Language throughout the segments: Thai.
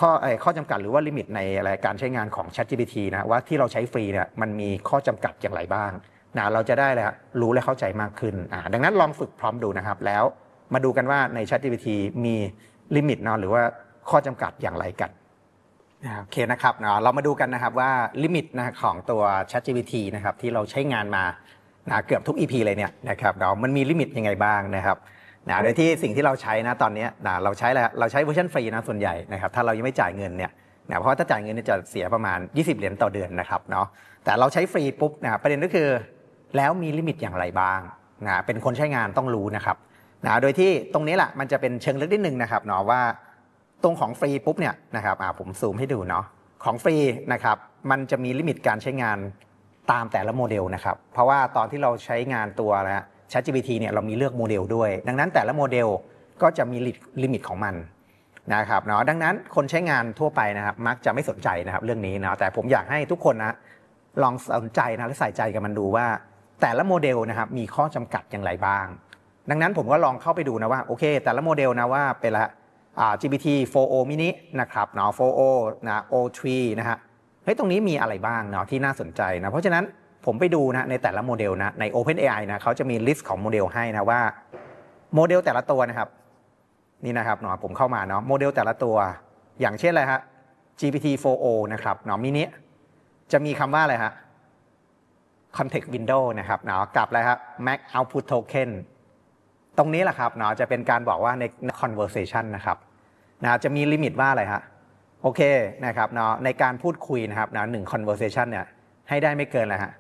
ข้อจำกัดหรือว่าลิมิตในอะไรการใช้งานของ ChatGPT นะว่าที่เราใช้ฟรีเนี่ยมันมีข้อจำกัดอย่างไรบ้างนะเราจะได้แล้วรู้และเข้าใจมากขึ้นดังนั้นลองฝึกพร้อมดูนะครับแล้วมาดูกันว่าใน ChatGPT มีลิมิตนะหรือว่าข้อจำกัดอย่างไรกันโอเคนะครับเรามาดูกันนะครับว่าลิมิตนะของตัว ChatGPT นะครับที่เราใช้งานมาเกือบทุก EP เลยเนี่ยนะครับมันมีลิมิตยังไงบ้างนะครับโดยที่สิ่งที่เราใช้นะตอนนี้เราใช้เวอร์ชันฟรีนะส่วนใหญ่นะครับถ้าเรายังไม่จ่ายเงินเนี่ยเพราะถ้าจ่ายเงินจะเสียประมาณ20 เหรียญต่อเดือนนะครับแต่เราใช้ฟรีปุ๊บประเด็นก็คือแล้วมีลิมิตอย่างไรบ้างเป็นคนใช้งานต้องรู้นะครับโดยที่ตรงนี้แหละมันจะเป็นเชิงลึกนิดนึงนะครับว่าตรงของฟรีปุ๊บเนี่ยนะครับผมซูมให้ดูของฟรีนะครับมันจะมีลิมิตการใช้งานตามแต่ละโมเดลนะครับเพราะว่าตอนที่เราใช้งานตัวChatGPT เนี่ยเรามีเลือกโมเดลด้วยดังนั้นแต่ละโมเดลก็จะมีลิมิตของมันนะครับดังนั้นคนใช้งานทั่วไปนะครับมักจะไม่สนใจนะครับเรื่องนี้แต่ผมอยากให้ทุกคนลองสนใจและใส่ใจกับมันดูว่าแต่ละโมเดลนะครับมีข้อจำกัดอย่างไรบ้างดังนั้นผมก็ลองเข้าไปดูนะว่าโอเคแต่ละโมเดลนะว่าเป็นละGPT 4o mini นะครับ4o O3 นะฮะตรงนี้มีอะไรบ้างที่น่าสนใจเพราะฉะนั้นผมไปดูในแต่ละโมเดลใน OpenAI เขาจะมีลิสต์ของโมเดลให้ว่าโมเดลแต่ละตัวนะครับนี่นะครับผมเข้ามาโมเดลแต่ละตัวอย่างเช่นอะไรฮะ GPT 4o นะครับmini จะมีคำว่าอะไรฮะ context window นะครับกับอะไรครับ max output token ตรงนี้แหละครับจะเป็นการบอกว่าใน conversation นะครับจะมีลิมิตว่าอะไรฮะโอเคนะครับในการพูดคุยนะครับ1 conversation เนี่ยให้ได้ไม่เกินอะไรฮะ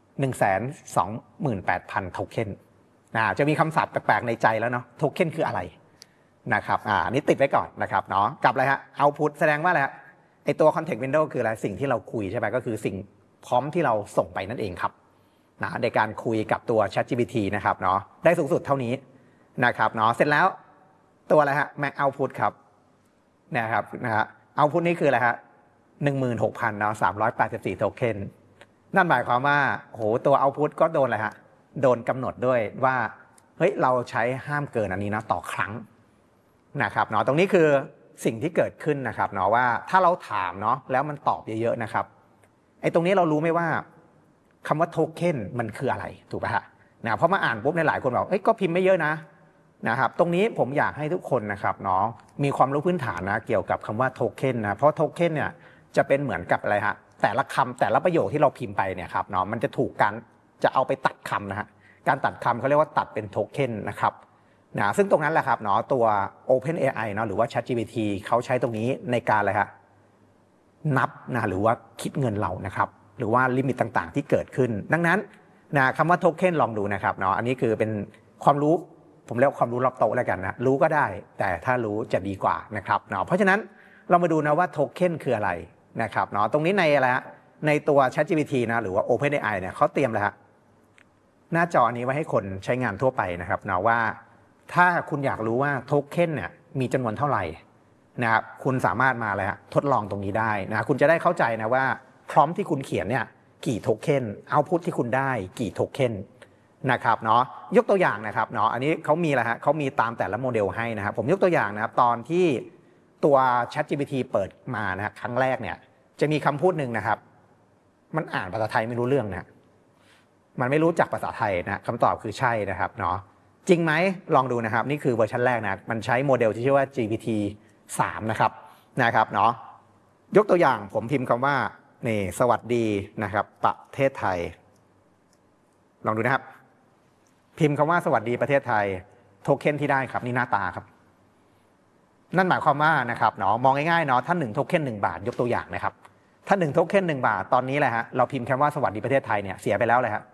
128,000 โทเค็นจะมีคำศัพท์แปลกๆในใจแล้วโทเค็นคืออะไรนะครับอันนี้ติดไว้ก่อนนะครับกับอะไรฮะ output แสดงว่าอะไรฮะไอตัว context window คืออะไรสิ่งที่เราคุยใช่ไหมก็คือสิ่งพร้อมที่เราส่งไปนั่นเองครับในการคุยกับตัว ChatGPT นะครับได้สูงสุดเท่านี้นะครับเสร็จแล้วตัวอะไรฮะ max output ครับนะครับoutput นี้คืออะไรฮะ16,384 โทเค็นนั่นหมายความว่าโหตัว output ก็โดนอะไรฮะโดนกำหนดด้วยว่าเฮ้ยเราใช้ห้ามเกินอันนี้ต่อครั้งนะครับตรงนี้คือสิ่งที่เกิดขึ้นนะครับว่าถ้าเราถามแล้วมันตอบเยอะๆนะครับไอ้ตรงนี้เรารู้ไหมว่าคำว่าโทเค็นมันคืออะไรถูกป่ะฮะเพราะมาอ่านปุ๊บในหลายคนบอกก็พิมพ์ไม่เยอะนะครับตรงนี้ผมอยากให้ทุกคนนะครับมีความรู้พื้นฐานเกี่ยวกับคำว่าโทเค็นเพราะโทเค็นเนี่ยจะเป็นเหมือนกับอะไรฮะแต่ละคำแต่ละประโยคที่เราพิมพ์ไปเนี่ยครับมันจะถูกการจะเอาไปตัดคำนะฮะการตัดคำเขาเรียกว่าตัดเป็นโทเค็นนะครับซึ่งตรงนั้นแหละครับตัว OpenAI หรือว่า ChatGPT เขาใช้ตรงนี้ในการอะไรฮะนับหรือว่าคิดเงินเรานะครับหรือว่าลิมิตต่างๆที่เกิดขึ้นดังนั้นคำว่าโทเค็นลองดูนะครับอันนี้คือเป็นความรู้ผมเรียกความรู้รอบโต๊ะแล้วกันรู้ก็ได้แต่ถ้ารู้จะดีกว่านะครับเพราะฉะนั้นเรามาดูว่าโทเค็นคืออะไรนะครับตรงนี้ในอะไรฮะในตัว ChatGPT หรือว่า OpenAI เนี่ยเขาเตรียมเลยฮะหน้าจอนี้ไว้ให้คนใช้งานทั่วไปนะครับว่าถ้าคุณอยากรู้ว่าโทเค็นเนี่ยมีจำนวนเท่าไหร่นะครับคุณสามารถมาเลยฮะทดลองตรงนี้ได้คุณจะได้เข้าใจว่าพร้อมที่คุณเขียนเนี่ยกี่โทเค็นเอาพุตที่คุณได้กี่โทเค็นนะครับยกตัวอย่างนะครับอันนี้เขามีอะไรฮะเขามีตามแต่ละโมเดลให้นะครับผมยกตัวอย่างนะครับตอนที่ตัว ChatGPT เปิดมาครั้งแรกเนี่ยจะมีคำพูดหนึ่งนะครับมันอ่านภาษาไทยไม่รู้เรื่องมันไม่รู้จักภาษาไทยคำตอบคือใช่นะครับจริงไหมลองดูนะครับนี่คือเวอร์ชันแรกมันใช้โมเดลที่ชื่อว่า GPT 3นะครับยกตัวอย่างผมพิมพ์คำว่านี่สวัสดีนะครับประเทศไทยลองดูนะครับพิมพ์คำว่าสวัสดีประเทศไทยโทเค็นที่ได้ครับนี่หน้าตาครับนั่นหมายความว่านะครับมองง่ายๆถ้า1โทเค็น1 บาทยกตัวอย่างนะครับถ้า1โทเค็น1 บาทตอนนี้แหละฮะเราพิมพ์คำว่าสวัสดีประเทศไทยเนี่ยเสียไปแล้วเลยฮะ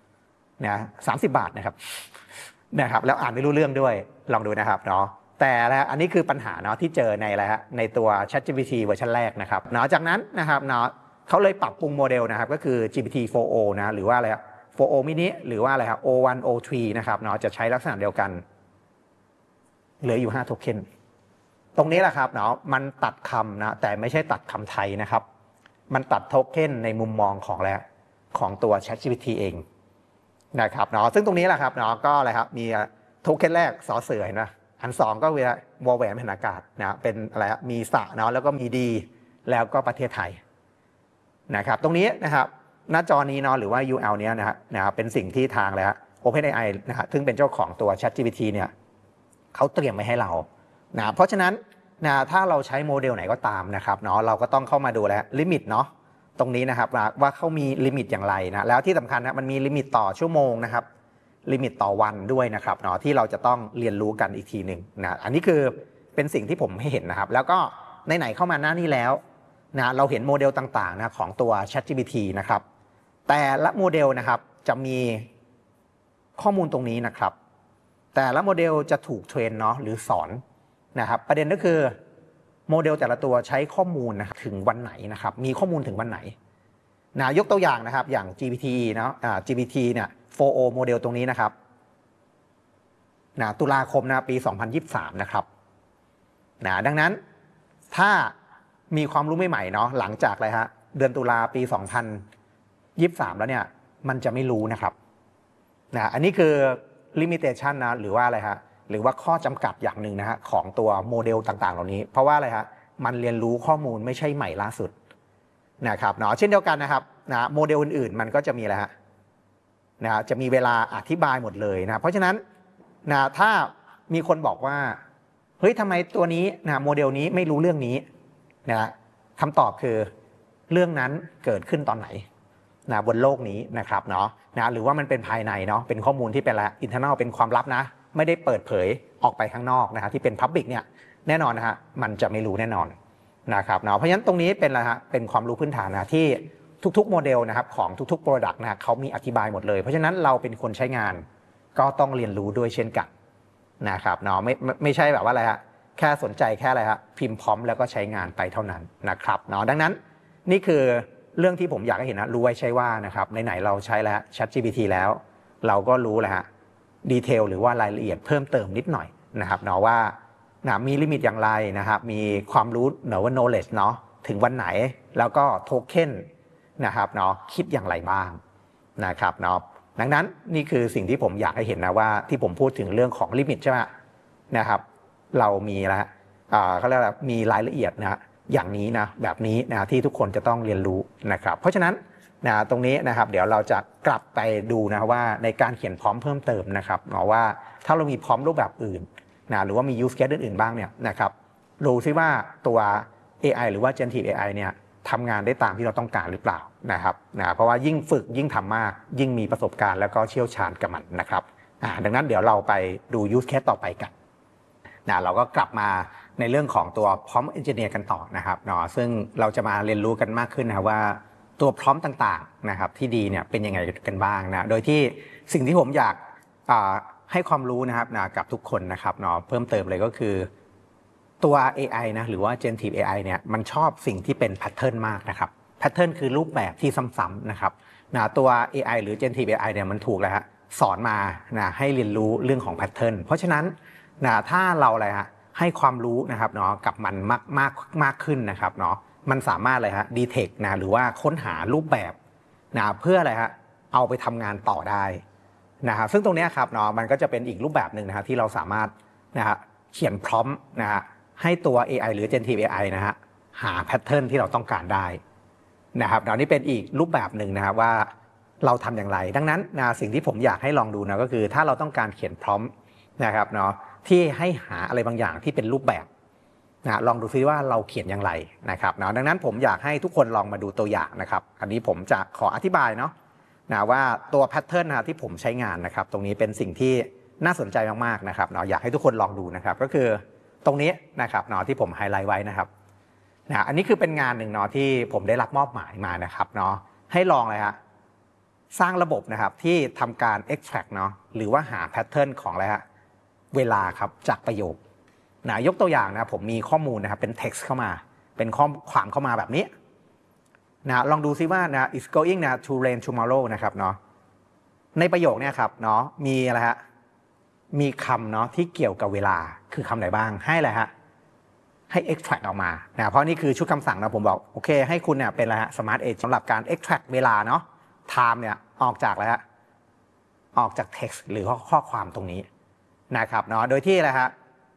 30 บาทนะครับแล้วอ่านไม่รู้เรื่องด้วยลองดูนะครับแต่อันนี้คือปัญหาที่เจอในอะไรฮะในตัว ChatGPT เวอร์ชันแรกนะครับจากนั้นนะครับเขาเลยปรับปรุงโมเดลนะครับก็คือ GPT 4o หรือว่าอะไร4o mini หรือว่าอะไรครับ O1 O3 นะครับจะใช้ลักษณะเดียวกันเหลืออยู่5โทเค็นตรงนี้แหละครับมันตัดคำแต่ไม่ใช่ตัดคำไทยนะครับมันตัดโทเค็นในมุมมองของตัว ChatGPT เองนะครับซึ่งตรงนี้แหละครับก็อะไรครับมีโทเค็นแรกสอเสือเห็นไหมอัน2ก็เวลาวอลแหวนแผ่นอากาศนะเป็นอะไรมีสระเนาะแล้วก็มีดีแล้วก็ประเทศไทยนะครับตรงนี้นะครับหน้าจอนี้เนาะหรือว่า URL เนี้ยนะครับเป็นสิ่งที่ทางเลยฮะ OpenAI นะครับซึ่งเป็นเจ้าของตัว ChatGPT เนี่ยเขาเตรียมไว้ให้เรานะเพราะฉะนั้นนะถ้าเราใช้โมเดลไหนก็ตามนะครับเนาะเราก็ต้องเข้ามาดูแล้วลิมิตเนาะตรงนี้นะครับว่าเขามีลิมิตอย่างไรนะแล้วที่สำคัญนะมันมีลิมิตต่อชั่วโมงนะครับลิมิตต่อวันด้วยนะครับเนาะที่เราจะต้องเรียนรู้กันอีกทีหนึ่งนะอันนี้คือเป็นสิ่งที่ผมให้เห็นนะครับแล้วก็ไหนๆเข้ามาหน้านี้แล้วนะเราเห็นโมเดลต่างๆนะของตัว ChatGPT นะครับแต่ละโมเดลนะครับจะมีข้อมูลตรงนี้นะครับแต่ละโมเดลจะถูกเทรนเนาะหรือสอนนะครับประเด็นก็คือโมเดลแต่ละตัวใช้ข้อมูลนะครับถึงวันไหนนะครับมีข้อมูลถึงวันไหนนะยกตัวอย่างนะครับอย่าง GPT เนาะGPT เนี่ย 4o โมเดลตรงนี้นะครับนะตุลาคมนะปี 2023 นะครับนะดังนั้นถ้ามีความรู้ใหม่ๆเนาะหลังจากอะไรฮะเดือนตุลาปี 2023 แล้วเนี่ยมันจะไม่รู้นะครับนะอันนี้คือ limitation นะหรือว่าอะไรฮะหรือว่าข้อจำกัดอย่างหนึ่งนะฮะของตัวโมเดลต่างๆเหล่านี้เพราะว่าอะไรฮะมันเรียนรู้ข้อมูลไม่ใช่ใหม่ล่าสุดนะครับเนาะเช่นเดียวกันนะครับนะโมเดลอื่นๆมันก็จะมีอะไรฮะนะจะมีเวลาอธิบายหมดเลยนะเพราะฉะนั้นนะถ้ามีคนบอกว่าเฮ้ยทำไมตัวนี้นะโมเดลนี้ไม่รู้เรื่องนี้นะคำตอบคือเรื่องนั้นเกิดขึ้นตอนไหนนะบนโลกนี้นะครับเนาะนะหรือว่ามันเป็นภายในเนาะเป็นข้อมูลที่เป็นอะไร internal เป็นความลับนะไม่ได้เปิดเผยออกไปข้างนอกนะฮะที่เป็น Public เนี่ยแน่นอนนะฮะมันจะไม่รู้แน่นอนนะครับเนาะเพราะฉะนั้นตรงนี้เป็นอะไรฮะเป็นความรู้พื้นฐานนะที่ทุกๆโมเดลนะครับของทุกๆ Product นะเขามีอธิบายหมดเลยเพราะฉะนั้นเราเป็นคนใช้งานก็ต้องเรียนรู้ด้วยเช่นกันนะครับเนาะไม่ใช่แบบว่าอะไรฮะแค่สนใจแค่อะไรฮะพิมพ์พร้อมแล้วก็ใช้งานไปเท่านั้นนะครับเนาะดังนั้นนี่คือเรื่องที่ผมอยากให้เห็นนะรู้ไว้ใช่ว่านะครับไหนๆเราใช้แล้ว ChatGPT แล้วเราก็รู้แล้วฮะดีเทลหรือว่ารายละเอียดเพิ่มเติมนิดหน่อยนะครับเนาะว่ามีลิมิตอย่างไรนะครับมีความรู้เนาะว่า knowledge เนาะถึงวันไหนแล้วก็โทเค็นนะครับเนาะคิดอย่างไรบ้างนะครับเนาะดังนั้นนี่คือสิ่งที่ผมอยากให้เห็นนะว่าที่ผมพูดถึงเรื่องของลิมิตใช่ไหมนะครับเรามีแล้วเขาเรียกว่ามีรายละเอียดนะอย่างนี้นะแบบนี้นะที่ทุกคนจะต้องเรียนรู้นะครับเพราะฉะนั้นนะตรงนี้นะครับเดี๋ยวเราจะกลับไปดูนะว่าในการเขียนพร้อมเพิ่มเติมนะครับเนาะว่าถ้าเรามีพร้อมรูปแบบอื่นนะหรือว่ามี use case อื่นๆบ้างเนี่ยนะครับดูซิว่าตัว AI หรือว่า generative AI เนี่ยทำงานได้ตามที่เราต้องการหรือเปล่านะครับนะเพราะว่ายิ่งฝึกยิ่งทำมากยิ่งมีประสบการณ์แล้วก็เชี่ยวชาญกับมันนะครับดังนั้นเดี๋ยวเราไปดู use case ต่อไปกันนะเราก็กลับมาในเรื่องของตัวพร้อม engineer กันต่อนะครับเนาะซึ่งเราจะมาเรียนรู้กันมากขึ้นนะว่าตัวพร้อมต่างๆนะครับที่ดีเนี่ยเป็นยังไงกันบ้างนะโดยที่สิ่งที่ผมอยากให้ความรู้นะครับนะกับทุกคนนะครับเนาะเพิ่มเติมเลยก็คือตัว AI นะหรือว่า generative AI เนี่ยมันชอบสิ่งที่เป็นแพทเทิร์นมากนะครับแพทเทิร์นคือรูปแบบที่ซ้ำๆนะครับนะตัว AI หรือ generative AI เนี่ยมันถูกแล้วฮะสอนมานะให้เรียนรู้เรื่องของแพทเทิร์นเพราะฉะนั้นนะถ้าเราอะไรฮะให้ความรู้นะครับเนาะกับมันมากขึ้นนะครับเนาะมันสามารถเลยฮะดีเทคนะหรือว่าค้นหารูปแบบนะเพื่ออะไรฮะเอาไปทำงานต่อได้นะครับซึ่งตรงนี้ครับเนาะมันก็จะเป็นอีกรูปแบบหนึ่งนะฮะที่เราสามารถนะฮะเขียนพร้อมนะฮะให้ตัว AI หรือ generative AI นะฮะหาแพทเทิร์นที่เราต้องการได้นะครับนี่เป็นอีกรูปแบบหนึ่งนะครับว่าเราทำอย่างไรดังนั้นนะสิ่งที่ผมอยากให้ลองดูนะก็คือถ้าเราต้องการเขียนพร้อมนะครับเนาะที่ให้หาอะไรบางอย่างที่เป็นรูปแบบนะลองดูซิว่าเราเขียนอย่างไรนะครับเนาะดังนั้นผมอยากให้ทุกคนลองมาดูตัวอย่างนะครับอันนี้ผมจะขออธิบายเนาะนะว่าตัวแพทเทิร์นนะที่ผมใช้งานนะครับตรงนี้เป็นสิ่งที่น่าสนใจมากๆนะครับเนาะอยากให้ทุกคนลองดูนะครับก็คือตรงนี้นะครับเนาะที่ผมไฮไลท์ไว้นะครับนะอันนี้คือเป็นงานหนึ่งเนาะที่ผมได้รับมอบหมายมานะครับเนาะให้ลองเลยฮะสร้างระบบนะครับที่ทำการ extract เนาะหรือว่าหาแพทเทิร์นของอะไรฮะเวลาครับจากประโยคนะยกตัวอย่างนะผมมีข้อมูลนะครับเป็น text เข้ามาเป็นข้อความเข้ามาแบบนี้นะลองดูซิว่านะ is going นะ to rain tomorrow นะครับเนาะในประโยคเนี่ยครับเนาะมีอะไรฮะมีคำเนาะที่เกี่ยวกับเวลาคือคำไหนบ้างให้อะไรฮะให้ extract ออกมานะเพราะนี่คือชุดคำสั่งนะผมบอกโอเคให้คุณเนี่ยเป็นอะไรฮะ smart age สำหรับการ extract เวลาเนาะ time เนี่ยออกจากอะไรฮะออกจาก text หรือข้อความตรงนี้นะครับเนาะโดยที่อะไรฮะ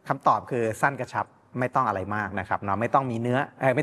คำตอบคือสั้นกระชับไม่ต้องอะไรมากนะครับเนาะไม่ต้องมีเนื้อไม่